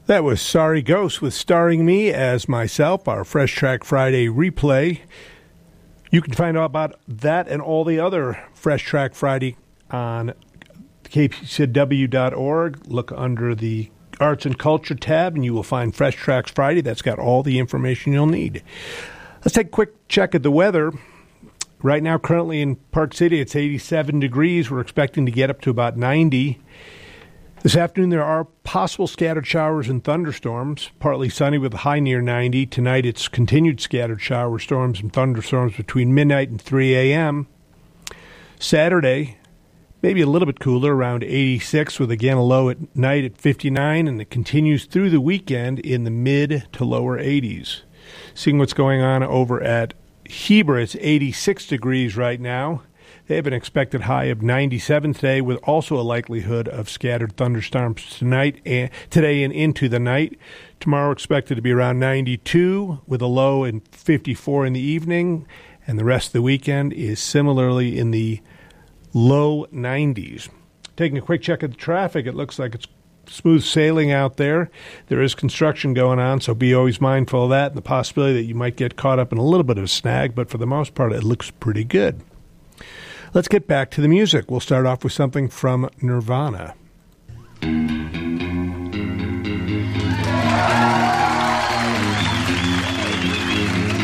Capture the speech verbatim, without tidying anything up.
That was Sorry Ghost with Starring Me as myself, our Fresh Track Friday replay. You can find out about that and all the other Fresh Track Friday on K P C W dot org. Look under the Arts and Culture tab, and you will find Fresh Tracks Friday. That's got all the information you'll need. Let's take a quick check at the weather. Right now, currently in Park City, it's eighty-seven degrees. We're expecting to get up to about ninety. This afternoon, there are possible scattered showers and thunderstorms, partly sunny with a high near ninety. Tonight, it's continued scattered shower storms and thunderstorms between midnight and three a.m. Saturday, maybe a little bit cooler, around eighty-six, with again a low at night at fifty-nine, and it continues through the weekend in the mid to lower eighties. Seeing what's going on over at Heber, it's eighty-six degrees right now. They have an expected high of ninety-seven today, with also a likelihood of scattered thunderstorms tonight and today and into the night. Tomorrow expected to be around ninety-two, with a low in fifty-four in the evening, and the rest of the weekend is similarly in the low nineties. Taking a quick check at the traffic, it looks like it's smooth sailing out there. There is construction going on, so be always mindful of that and the possibility that you might get caught up in a little bit of a snag, but for the most part, it looks pretty good. Let's get back to the music. We'll start off with something from Nirvana.